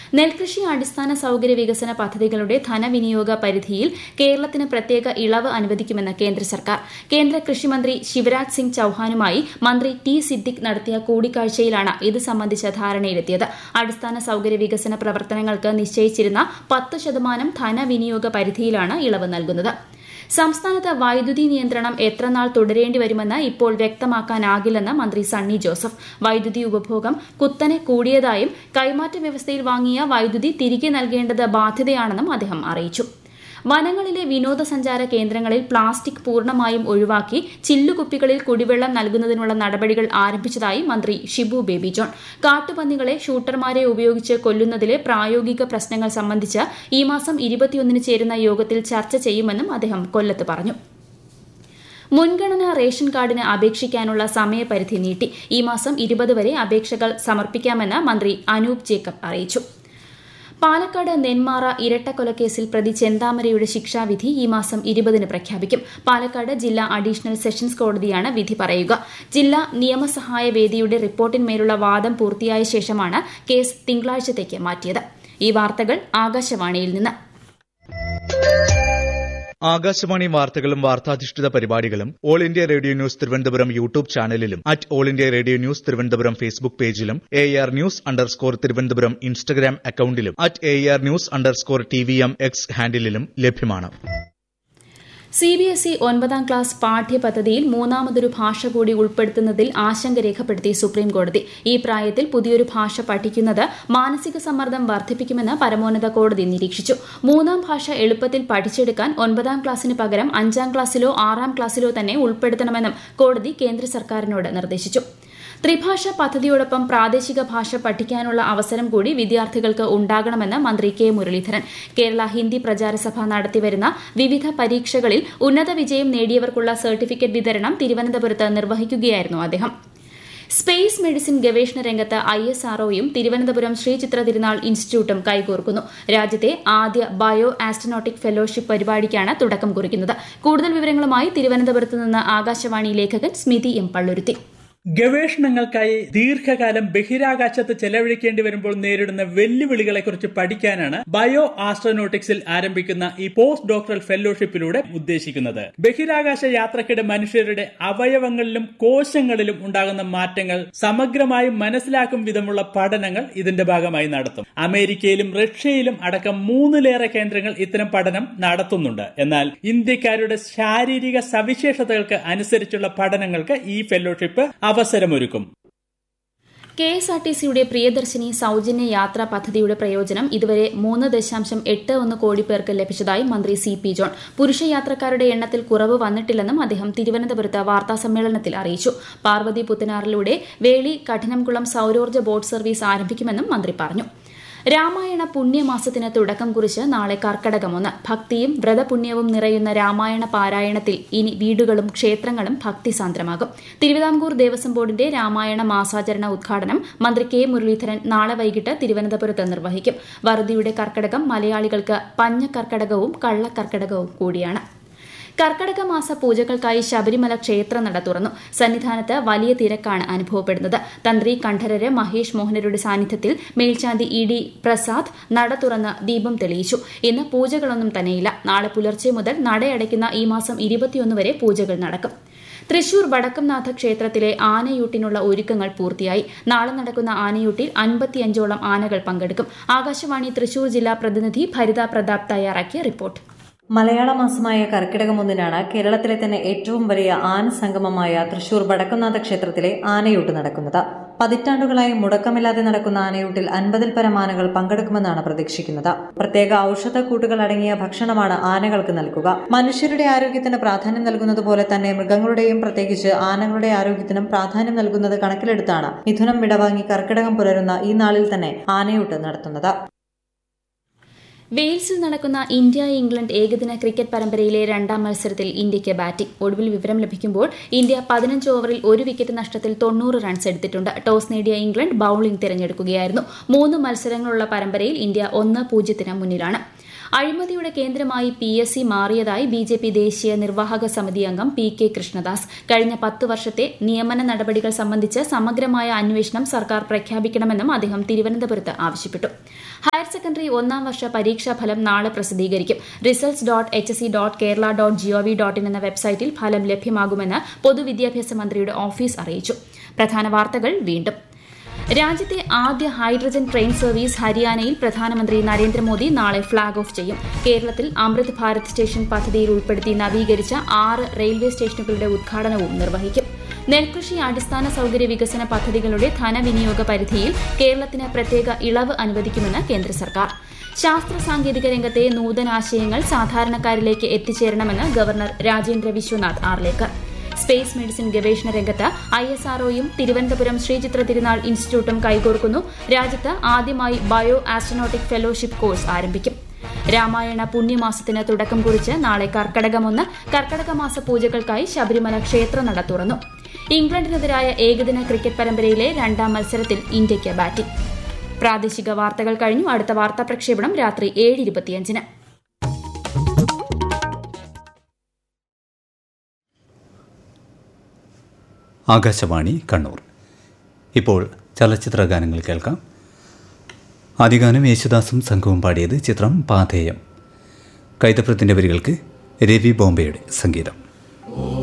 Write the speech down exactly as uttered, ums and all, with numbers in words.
നെൽകൃഷി അടിസ്ഥാന സൌകര്യ വികസന പദ്ധതികളുടെ ധനവിനിയോഗ പരിധിയിൽ കേരളത്തിന് പ്രത്യേക ഇളവ് അനുവദിക്കുമെന്ന് കേന്ദ്ര സർക്കാർ. കേന്ദ്ര കൃഷിമന്ത്രി ശിവരാജ് സിംഗ് ചൌഹാനുമായി മന്ത്രി ടി സിദ്ദിഖ് നടത്തിയ കൂടിക്കാഴ്ചയിലാണ് ഇത് സംബന്ധിച്ച ധാരണയിലെത്തിയത്. അടിസ്ഥാന സൌകര്യ വികസന പ്രവർത്തനങ്ങൾക്ക് നിശ്ചയിച്ചിരുന്ന പത്ത് ശതമാനം ധനവിനിയോഗ പരിധിയിലാണ് ഇളവ് നൽകുന്നത്. സംസ്ഥാനത്ത് വൈദ്യുതി നിയന്ത്രണം എത്രനാൾ തുടരേണ്ടി വരുമെന്ന് ഇപ്പോൾ വ്യക്തമാക്കാനാകില്ലെന്ന് മന്ത്രി സണ്ണി ജോസഫ്. വൈദ്യുതി ഉപഭോഗം കുത്തനെ കൂടിയതായും കൈമാറ്റ വ്യവസ്ഥയിൽ വാങ്ങിയ വൈദ്യുതി തിരികെ നൽകേണ്ടത് ബാധ്യതയാണെന്നും അദ്ദേഹം അറിയിച്ചു. വനങ്ങളിലെ വിനോദസഞ്ചാര കേന്ദ്രങ്ങളിൽ പ്ലാസ്റ്റിക് പൂർണ്ണമായും ഒഴിവാക്കി ചില്ലുകുപ്പികളിൽ കുടിവെള്ളം നൽകുന്നതിനുള്ള നടപടികൾ ആരംഭിച്ചതായി മന്ത്രി ഷിബു ബേബി ജോൺ. കാട്ടുപന്നികളെ ഷൂട്ടർമാരെ ഉപയോഗിച്ച് കൊല്ലുന്നതിലെ പ്രായോഗിക പ്രശ്നങ്ങൾ സംബന്ധിച്ച് ഈ മാസം ഇരുപത്തിയൊന്നിന് ചേരുന്ന യോഗത്തിൽ ചർച്ച ചെയ്യുമെന്നും അദ്ദേഹം കൊല്ലത്ത് പറഞ്ഞു. മുൻഗണനാ റേഷൻ കാർഡിന് അപേക്ഷിക്കാനുള്ള സമയപരിധി നീട്ടി. ഈ മാസം ഇരുപത് വരെ അപേക്ഷകൾ സമർപ്പിക്കാമെന്ന് മന്ത്രി അനൂപ് ജേക്കബ് അറിയിച്ചു. പാലക്കാട് നെന്മാറ ഇരട്ടക്കൊലക്കേസിൽ പ്രതി ചെന്താമരയുടെ ശിക്ഷാവിധി ഈ മാസം ഇരുപതിന് പ്രഖ്യാപിക്കും. പാലക്കാട് ജില്ലാ അഡീഷണൽ സെഷൻസ് കോടതിയാണ് വിധി പറയുക. ജില്ലാ നിയമസഹായ വേദിയുടെ റിപ്പോർട്ടിന്മേലുള്ള വാദം പൂർത്തിയായ ശേഷമാണ് കേസ് തിങ്കളാഴ്ചത്തേക്ക് മാറ്റിയത്. ഈ വാർത്തകൾ ആകാശവാണിയിൽ നിന്ന്. ആകാശവാണി വാർത്തകളും വാർത്താധിഷ്ഠിത പരിപാടികളും all India radio news Thiruvananthapuram YouTube ചാനലിലും at all India radio news Thiruvananthapuram Facebook പേജിലും A R news underscore Thiruvananthapuram Instagram അക്കൌണ്ടിലും at A R news underscore T V M X ഹാൻഡിലും ലഭ്യമാണ്. സി ബി എസ് ഇ ഒൻപതാം ക്ലാസ് പാഠ്യപദ്ധതിയിൽ മൂന്നാമതൊരു ഭാഷ കൂടി ഉൾപ്പെടുത്തുന്നതിൽ ആശങ്ക രേഖപ്പെടുത്തി സുപ്രീംകോടതി. ഈ പ്രായത്തിൽ പുതിയൊരു ഭാഷ പഠിക്കുന്നത് മാനസിക സമ്മർദ്ദം വർദ്ധിപ്പിക്കുമെന്ന് പരമോന്നത കോടതി നിരീക്ഷിച്ചു. മൂന്നാം ഭാഷ എളുപ്പത്തിൽ പഠിച്ചെടുക്കാൻ ഒൻപതാം ക്ലാസ്സിന് പകരം അഞ്ചാം ക്ലാസ്സിലോ ആറാം ക്ലാസ്സിലോ തന്നെ ഉൾപ്പെടുത്തണമെന്നും കോടതി കേന്ദ്ര സർക്കാരിനോട് നിർദ്ദേശിച്ചു. ത്രിഭാഷ പദ്ധതിയോടൊപ്പം പ്രാദേശിക ഭാഷ പഠിക്കാനുള്ള അവസരം കൂടി വിദ്യാർത്ഥികൾക്ക് ഉണ്ടാകണമെന്ന് മന്ത്രി കെ മുരളീധരൻ. കേരള ഹിന്ദി പ്രചാരസഭ നടത്തിവരുന്ന വിവിധ പരീക്ഷകളിൽ ഉന്നത വിജയം നേടിയവർക്കുള്ള സർട്ടിഫിക്കറ്റ് വിതരണം തിരുവനന്തപുരത്ത് നിർവഹിക്കുകയായിരുന്നു അദ്ദേഹം. സ്പേസ് മെഡിസിൻ ഗവേഷണ രംഗത്ത് ഐ എസ് ആർഒയും തിരുവനന്തപുരം ശ്രീ ചിത്ര തിരുനാൾ ഇൻസ്റ്റിറ്റ്യൂട്ടും കൈകോർക്കുന്നു. രാജ്യത്തെ ആദ്യ ബയോ ആസ്ട്രോനോട്ടിക് ഫെലോഷിപ്പ് പരിപാടിക്കാണ് തുടക്കം കുറിക്കുന്നത്. കൂടുതൽ വിവരങ്ങളുമായി തിരുവനന്തപുരത്ത് നിന്ന് ആകാശവാണി ലേഖകൻ സ്മിതി എം പള്ളുരുത്തി. ഗവേഷണങ്ങൾക്കായി ദീർഘകാലം ബഹിരാകാശത്ത് ചെലവഴിക്കേണ്ടി വരുമ്പോൾ നേരിടുന്ന വെല്ലുവിളികളെക്കുറിച്ച് പഠിക്കാനാണ് ബയോ ആസ്ട്രോനോട്ടിക്സിൽ ആരംഭിക്കുന്ന ഈ പോസ്റ്റ് ഡോക്ടറൽ ഫെലോഷിപ്പിലൂടെ ഉദ്ദേശിക്കുന്നത്. ബഹിരാകാശ യാത്രക്കിടെ മനുഷ്യരുടെ അവയവങ്ങളിലും കോശങ്ങളിലും ഉണ്ടാകുന്ന മാറ്റങ്ങൾ സമഗ്രമായി മനസ്സിലാക്കും വിധമുള്ള പഠനങ്ങൾ ഇതിന്റെ ഭാഗമായി നടത്തും. അമേരിക്കയിലും റഷ്യയിലും അടക്കം മൂന്നിലേറെ കേന്ദ്രങ്ങൾ ഇത്തരം പഠനം നടത്തുന്നുണ്ട്. എന്നാൽ ഇന്ത്യക്കാരുടെ ശാരീരിക സവിശേഷതകൾക്ക് അനുസരിച്ചുള്ള പഠനങ്ങൾക്ക് ഈ fellowship അവസരമൊരുക്കും. K S R T സിയുടെ പ്രിയദർശിനി സൌജന്യ യാത്രാ പദ്ധതിയുടെ പ്രയോജനം ഇതുവരെ മൂന്ന് ദശാംശം എട്ട് ഒന്ന് കോടി പേർക്ക് ലഭിച്ചതായി മന്ത്രി സി പി ജോൺ. പുരുഷ യാത്രക്കാരുടെ എണ്ണത്തിൽ കുറവ് വന്നിട്ടില്ലെന്നും അദ്ദേഹം തിരുവനന്തപുരത്ത് വാർത്താസമ്മേളനത്തിൽ അറിയിച്ചു. പാർവതി പുത്തനാറിലൂടെ വേളി കഠിനംകുളം സൌരോർജ്ജ ബോട്ട് സർവീസ് ആരംഭിക്കുമെന്നും മന്ത്രി പറഞ്ഞു. രാമായണ പുണ്യമാസത്തിന് തുടക്കം കുറിച്ച് നാളെ കർക്കടകമൊന്ന്. ഭക്തിയും വ്രതപുണ്യവും നിറയുന്ന രാമായണ പാരായണത്തിൽ ഇനി വീടുകളും ക്ഷേത്രങ്ങളും ഭക്തിസാന്ദ്രമാകും. തിരുവിതാംകൂർ ദേവസ്വം ബോർഡിന്റെ രാമായണ മാസാചരണ ഉദ്ഘാടനം മന്ത്രി കെ മുരളീധരൻ നാളെ വൈകിട്ട് തിരുവനന്തപുരത്ത് നിർവഹിക്കും. വറുതിയുടെ കർക്കടകം മലയാളികൾക്ക് പഞ്ഞക്കർക്കടകവും കള്ളക്കർക്കടകവും കൂടിയാണ്. കർക്കടക മാസ പൂജകൾക്കായി ശബരിമല ക്ഷേത്രനട തുറന്നു. സന്നിധാനത്ത് വലിയ തിരക്കാണ് അനുഭവപ്പെടുന്നത്. തന്ത്രി കണ്ഠരര് മഹേഷ് മോഹനരുടെ സാന്നിധ്യത്തിൽ മേൽശാന്തി ഇ ഡി പ്രസാദ് നട തുറന്ന് ദീപം തെളിയിച്ചു. ഇന്ന് പൂജകളൊന്നും തന്നെയില്ല. നാളെ പുലർച്ചെ മുതൽ നടയടയ്ക്കുന്ന ഈ മാസം ഇരുപത്തിയൊന്ന് വരെ പൂജകൾ നടക്കും. തൃശൂർ വടക്കംനാഥ ക്ഷേത്രത്തിലെ ആനയൂട്ടിനുള്ള ഒരുക്കങ്ങൾ പൂർത്തിയായി. നാളെ നടക്കുന്ന ആനയൂട്ടിൽ അൻപത്തിയഞ്ചോളം ആനകൾ പങ്കെടുക്കും. ആകാശവാണി തൃശൂർ ജില്ലാ പ്രതിനിധി ഭരിത പ്രതാപ് തയ്യാറാക്കിയ റിപ്പോർട്ട്. മലയാള മാസമായ കർക്കിടകം ഒന്നിനാണ് കേരളത്തിലെ തന്നെ ഏറ്റവും വലിയ ആനസംഗമമായ തൃശൂർ വടക്കുംനാഥ ക്ഷേത്രത്തിലെ ആനയൂട്ട് നടക്കുന്നത്. പതിറ്റാണ്ടുകളായി മുടക്കമില്ലാതെ നടക്കുന്ന ആനയൂട്ടിൽ അൻപതിൽ പരം ആനകൾ പങ്കെടുക്കുമെന്നാണ് പ്രതീക്ഷിക്കുന്നത്. പ്രത്യേക ഔഷധക്കൂട്ടുകൾ അടങ്ങിയ ഭക്ഷണമാണ് ആനകൾക്ക് നൽകുക. മനുഷ്യരുടെ ആരോഗ്യത്തിന് പ്രാധാന്യം നൽകുന്നതുപോലെ തന്നെ മൃഗങ്ങളുടെയും പ്രത്യേകിച്ച് ആനകളുടെ ആരോഗ്യത്തിനും പ്രാധാന്യം നൽകുന്നത് കണക്കിലെടുത്താണ് മിഥുനം വിടവാങ്ങി കർക്കിടകം പുലരുന്ന ഈ നാളിൽ തന്നെ ആനയൂട്ട് നടത്തുന്നത്. വെയിൽസിൽ നടക്കുന്ന ഇന്ത്യ ഇംഗ്ലണ്ട് ഏകദിന ക്രിക്കറ്റ് പരമ്പരയിലെ രണ്ടാം മത്സരത്തിൽ ഇന്ത്യയ്ക്ക് ബാറ്റിംഗ്. ഒടുവിൽ വിവരം ലഭിക്കുമ്പോൾ ഇന്ത്യ പതിനഞ്ച് ഓവറിൽ ഒരു വിക്കറ്റ് നഷ്ടത്തിൽ തൊണ്ണൂറ് റൺസ് എടുത്തിട്ടുണ്ട്. ടോസ് നേടിയ ഇംഗ്ലണ്ട് ബൌളിംഗ് തിരഞ്ഞെടുക്കുകയായിരുന്നു. മൂന്ന് മത്സരങ്ങളുള്ള പരമ്പരയിൽ ഇന്ത്യ ഒന്ന് പൂജ്യത്തിന് മുന്നിലാണ്. അഴിമതിയുടെ കേന്ദ്രമായി പി എസ് സി മാറിയതായി ബി ജെ പി ദേശീയ നിർവാഹക സമിതി അംഗം പി കെ കൃഷ്ണദാസ്. കഴിഞ്ഞ പത്ത് വർഷത്തെ നിയമന നടപടികൾ സംബന്ധിച്ച് സമഗ്രമായ അന്വേഷണം സർക്കാർ പ്രഖ്യാപിക്കണമെന്നും അദ്ദേഹം തിരുവനന്തപുരത്ത് ആവശ്യപ്പെട്ടു. ഹയർ സെക്കൻഡറി ഒന്നാം വർഷ പരീക്ഷാ ഫലം നാളെ പ്രസിദ്ധീകരിക്കും. Results dot H S C dot Kerala dot G O V dot in എന്ന വെബ്സൈറ്റിൽ ഫലം ലഭ്യമാകുമെന്ന് പൊതുവിദ്യാഭ്യാസ മന്ത്രിയുടെ ഓഫീസ് അറിയിച്ചു. പ്രധാന വാർത്തകൾ വീണ്ടും. രാജ്യത്തെ ആദ്യ ഹൈഡ്രജൻ ട്രെയിൻ സർവീസ് ഹരിയാനയിൽ പ്രധാനമന്ത്രി നരേന്ദ്രമോദി നാളെ ഫ്ളാഗ് ഓഫ് ചെയ്യും. കേരളത്തിൽ അമൃത് ഭാരത് സ്റ്റേഷൻ പദ്ധതിയിൽ ഉൾപ്പെടുത്തി നവീകരിച്ച ആറ് റെയിൽവേ സ്റ്റേഷനുകളുടെ ഉദ്ഘാടനവും നിർവഹിക്കും. നെൽകൃഷി അടിസ്ഥാന സൌകര്യ വികസന പദ്ധതികളുടെ ധനവിനിയോഗ പരിധിയിൽ കേരളത്തിന് പ്രത്യേക ഇളവ് അനുവദിക്കുമെന്ന് കേന്ദ്ര സർക്കാർ. ശാസ്ത്ര സാങ്കേതിക രംഗത്തെ നൂതനാശയങ്ങൾ സാധാരണക്കാരിലേക്ക് എത്തിച്ചേരണമെന്ന് governor Rajendra Vishwanath Arlekar. Space medicine ഗവേഷണ രംഗത്ത് ഐ എസ് ആർഒയും തിരുവനന്തപുരം ശ്രീചിത്ര തിരുനാൾ ഇൻസ്റ്റിറ്റ്യൂട്ടും കൈകോർക്കുന്നു. രാജ്യത്ത് ആദ്യമായി ബയോ ആസ്ട്രോനോട്ടിക് ഫെലോഷിപ്പ് കോഴ്സ് ആരംഭിക്കും. രാമായണ പുണ്യമാസത്തിന് തുടക്കം കുറിച്ച് നാളെ കർക്കടകമൊന്ന്. കർക്കടക മാസ പൂജകൾക്കായി ശബരിമല ക്ഷേത്രനട തുറന്നു. ഇംഗ്ലണ്ടിനെതിരായ ഏകദിന ക്രിക്കറ്റ് പരമ്പരയിലെ രണ്ടാം മത്സരത്തിൽ ഇന്ത്യയ്ക്ക് ബാറ്റിംഗ്. പ്രാദേശിക വാർത്തകൾ കഴിഞ്ഞു. അടുത്ത വാർത്താ പ്രക്ഷേപണം രാത്രി ഏഴ് ഇരുപത്തിയഞ്ചിന്. ആകാശവാണി കണ്ണൂർ. ഇപ്പോൾ ചലച്ചിത്ര ഗാനങ്ങൾ കേൾക്കാം. ആദ്യഗാനം യേശുദാസും സംഘവും പാടിയത്. ചിത്രം പാഥേയം. കൈതപ്രത്തിൻ്റെ വരികൾക്ക് രവി ബോംബെയുടെ സംഗീതം.